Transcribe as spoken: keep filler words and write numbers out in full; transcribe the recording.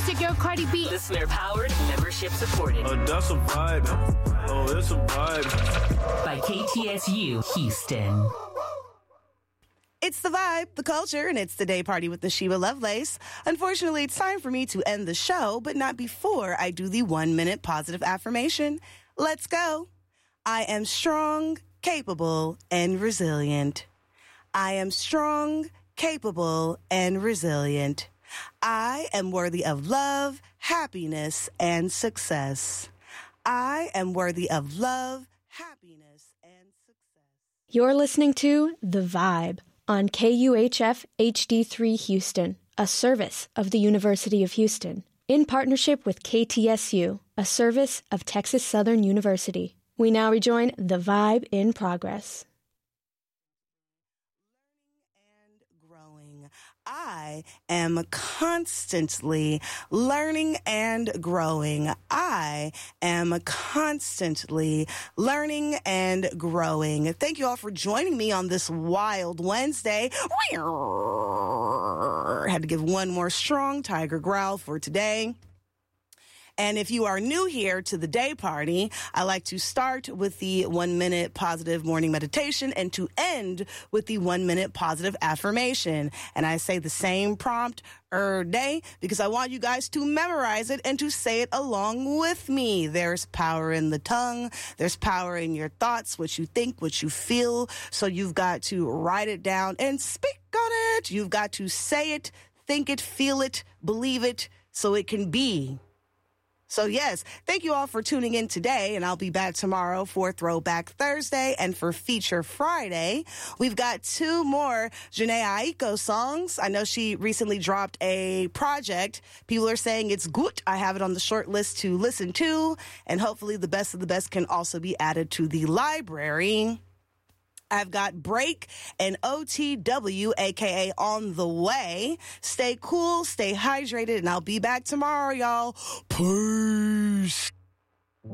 It's your girl Cardi B. Listener powered, membership supported. Oh, that's a vibe. Oh, it's a vibe. By K T S U Houston. It's the vibe, the culture, and it's the day party with the Sheba Lovelace. Unfortunately, it's time for me to end the show, but not before I do the one-minute positive affirmation. Let's go. I am strong, capable, and resilient. I am strong, capable, and resilient. I am worthy of love, happiness, and success. I am worthy of love, happiness, and success. You're listening to The Vibe on K U H F H D three Houston, a service of the University of Houston, in partnership with K T S U, a service of Texas Southern University. We now rejoin The Vibe in progress. I am constantly learning and growing. I am constantly learning and growing. Thank you all for joining me on this wild Wednesday. Had to give one more strong tiger growl for today. And if you are new here to the day party, I like to start with the one-minute positive morning meditation and to end with the one-minute positive affirmation. And I say the same prompt er day because I want you guys to memorize it and to say it along with me. There's power in the tongue. There's power in your thoughts, what you think, what you feel. So you've got to write it down and speak on it. You've got to say it, think it, feel it, believe it, so it can be. So, yes, thank you all for tuning in today, and I'll be back tomorrow for Throwback Thursday and for Feature Friday. We've got two more Jhené Aiko songs. I know she recently dropped a project. People are saying it's good. I have it on the short list to listen to, and hopefully the best of the best can also be added to the library. I've got Break and O T W, a k a On the Way. Stay cool, stay hydrated, and I'll be back tomorrow, y'all. Peace.